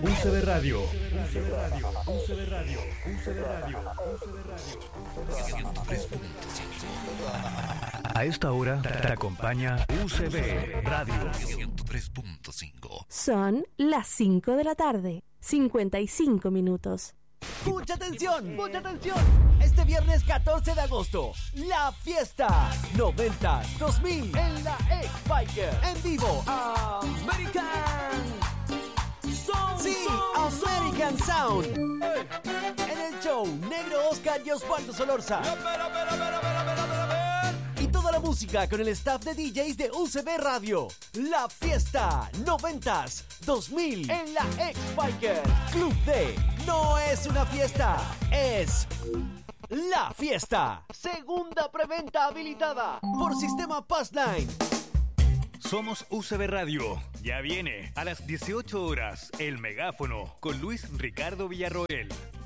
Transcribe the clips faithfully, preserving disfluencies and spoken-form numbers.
U C B Radio. U C B Radio. U C B Radio. U C B Radio. U C B Radio. A esta hora te acompaña U C B Radio ciento tres punto cinco. Son las cinco de la tarde, cincuenta y cinco minutos. ¡Mucha atención! ¡Mucha atención! Este viernes catorce de agosto, la fiesta noventas dos mil en la X-Biker. En vivo, American Sound. Sí, Sound, American Sound. Sound. En el show, Negro Oscar y Osvaldo Solorza. Espera, espera, espera, espera, espera, y toda la música con el staff de D Js de U C B Radio. La fiesta noventas dos mil en la X-Biker. Club D. No es una fiesta, es la fiesta. Segunda preventa habilitada por Sistema Passline. Somos U C B Radio. Ya viene a las dieciocho horas El Megáfono con Luis Ricardo Villarroel.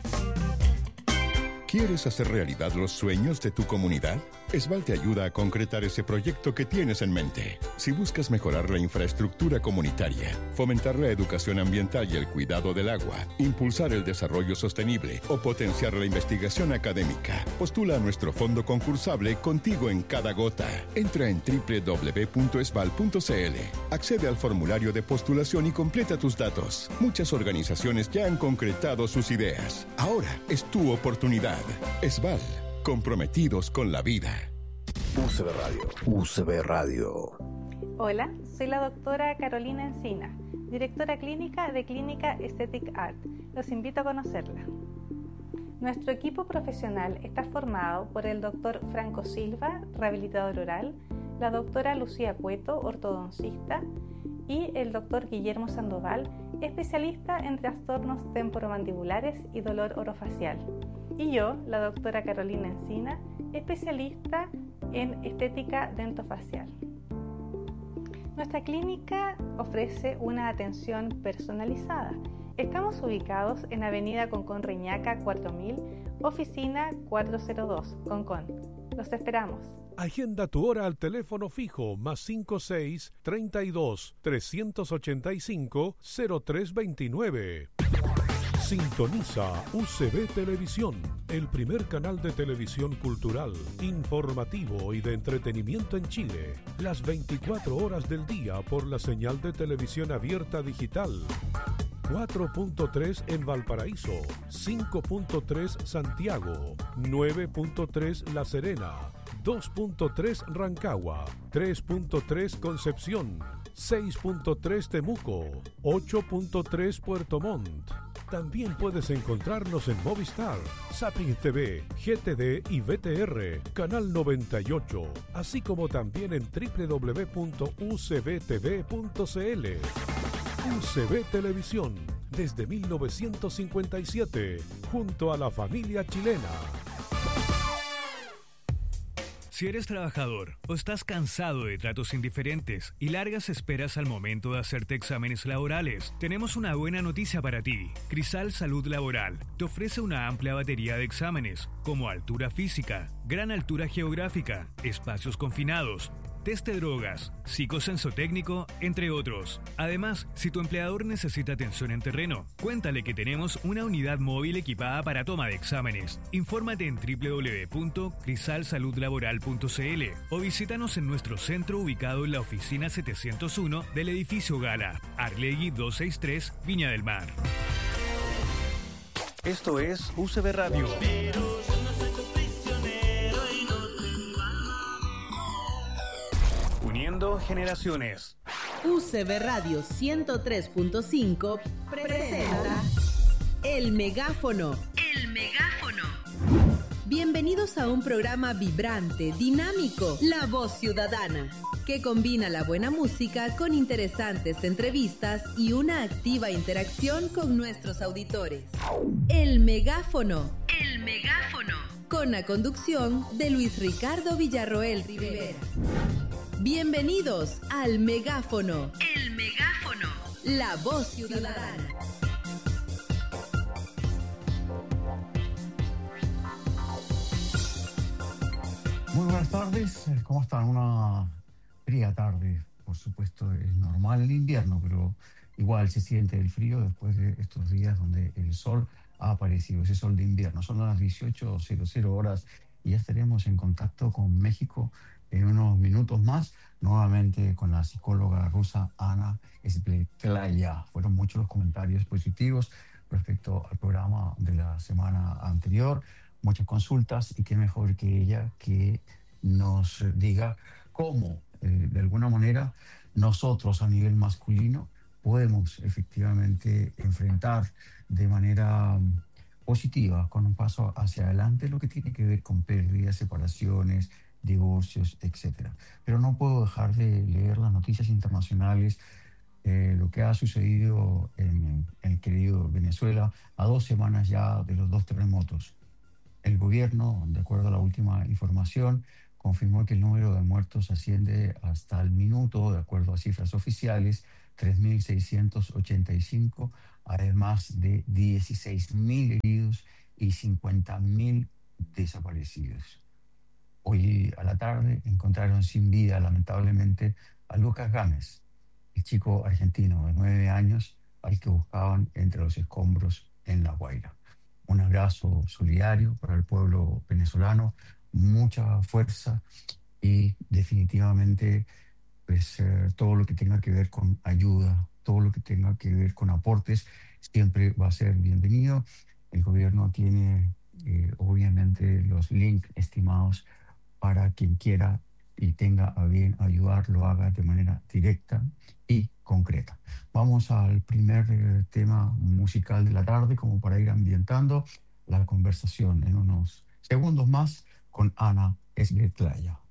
¿Quieres hacer realidad los sueños de tu comunidad? Esval te ayuda a concretar ese proyecto que tienes en mente. Si buscas mejorar la infraestructura comunitaria, fomentar la educación ambiental y el cuidado del agua, impulsar el desarrollo sostenible o potenciar la investigación académica, postula a nuestro fondo concursable Contigo en Cada Gota. Entra en doble u doble u doble u punto esval punto c l, accede al formulario de postulación y completa tus datos. Muchas organizaciones ya han concretado sus ideas. Ahora es tu oportunidad. Esval, comprometidos con la vida. U C B Radio. U C B Radio. Hola, soy la doctora Carolina Encina, directora clínica de Clínica Aesthetic Art. Los invito a conocerla. Nuestro equipo profesional está formado por el doctor Franco Silva, rehabilitador oral, la doctora Lucía Cueto, ortodoncista, y el doctor Guillermo Sandoval, especialista en trastornos temporomandibulares y dolor orofacial. Y yo, la doctora Carolina Encina, especialista en estética dentofacial. Nuestra clínica ofrece una atención personalizada. Estamos ubicados en Avenida Concón Reñaca cuatro mil, oficina cuatrocientos dos, Concón. Los esperamos. Agenda tu hora al teléfono fijo más cinco seis, treinta y dos, trescientos ochenta y cinco, cero tres veintinueve. Sintoniza U C B Televisión, el primer canal de televisión cultural, informativo y de entretenimiento en Chile. Las veinticuatro horas del día por la señal de televisión abierta digital. cuatro punto tres en Valparaíso, cinco punto tres Santiago, nueve punto tres La Serena, dos punto tres Rancagua, tres punto tres Concepción, seis punto tres Temuco, ocho punto tres Puerto Montt. También puedes encontrarnos en Movistar, Zapping T V, G T D y V T R, Canal noventa y ocho, así como también en doble u doble u doble u punto u c b t v punto c l. U C B Televisión, desde mil novecientos cincuenta y siete, junto a la familia chilena. Si eres trabajador o estás cansado de tratos indiferentes y largas esperas al momento de hacerte exámenes laborales, tenemos una buena noticia para ti. Crisal Salud Laboral te ofrece una amplia batería de exámenes, como altura física, gran altura geográfica, espacios confinados, test de drogas, psicosensotécnico, entre otros. Además, si tu empleador necesita atención en terreno, cuéntale que tenemos una unidad móvil equipada para toma de exámenes. Infórmate en doble u doble u doble u punto crisal salud laboral punto c l o visítanos en nuestro centro ubicado en la oficina setecientos uno del edificio Gala, Arlegui doscientos sesenta y tres, Viña del Mar. Esto es U C B Radio. Uniendo generaciones. U C B Radio ciento tres punto cinco presenta El Megáfono. El Megáfono. Bienvenidos a un programa vibrante, dinámico, La Voz Ciudadana, que combina la buena música con interesantes entrevistas y una activa interacción con nuestros auditores. El Megáfono. El Megáfono. Con la conducción de Luis Ricardo Villarroel Rivera. Bienvenidos al Megáfono. El Megáfono. La Voz Ciudadana. Muy buenas tardes, ¿cómo están? Una fría tarde, por supuesto, es normal el invierno, pero igual se siente el frío después de estos días donde el sol ha aparecido, ese sol de invierno. Son las dieciocho horas y ya estaremos en contacto con México en unos minutos más, nuevamente con la psicóloga rusa Ana Svletlaya. Fueron muchos los comentarios positivos respecto al programa de la semana anterior, muchas consultas, y qué mejor que ella que nos diga cómo, eh, de alguna manera, nosotros a nivel masculino podemos efectivamente enfrentar de manera positiva, con un paso hacia adelante, lo que tiene que ver con pérdidas, separaciones, divorcios, etcétera. Pero no puedo dejar de leer las noticias internacionales, eh, lo que ha sucedido en, en el querido Venezuela a dos semanas ya de los dos terremotos. El gobierno, de acuerdo a la última información, confirmó que el número de muertos asciende hasta el minuto, de acuerdo a cifras oficiales, tres mil seiscientos ochenta y cinco, además de dieciséis mil heridos y cincuenta mil desaparecidos. Hoy a la tarde encontraron sin vida, lamentablemente, a Lucas Gámez, el chico argentino de nueve años al que buscaban entre los escombros en La Guaira. Un abrazo solidario para el pueblo venezolano, mucha fuerza y definitivamente pues, eh, todo lo que tenga que ver con ayuda, todo lo que tenga que ver con aportes, siempre va a ser bienvenido. El gobierno tiene eh, obviamente los links estimados para quien quiera y tenga a bien ayudar, lo haga de manera directa y concreta. Vamos al primer eh, tema musical de la tarde, como para ir ambientando la conversación en unos segundos más con Ana Svletlaya.